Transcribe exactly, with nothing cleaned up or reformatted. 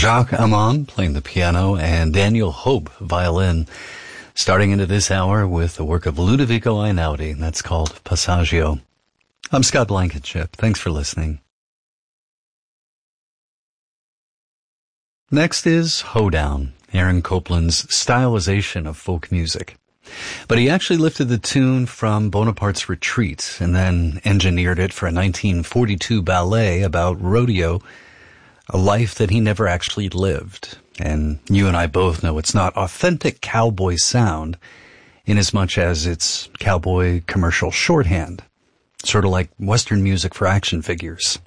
Jacques Amand playing the piano and Daniel Hope violin, starting into this hour with the work of Ludovico Einaudi. That's called Passaggio. I'm Scott Blankenship. Thanks for listening. Next is Hoedown, Aaron Copland's stylization of folk music. But he actually lifted the tune from Bonaparte's Retreat and then engineered it for a nineteen forty-two ballet about rodeo, a life that he never actually lived. And you and I both know it's not authentic cowboy sound in as much as it's cowboy commercial shorthand, sort of like Western music for action figures.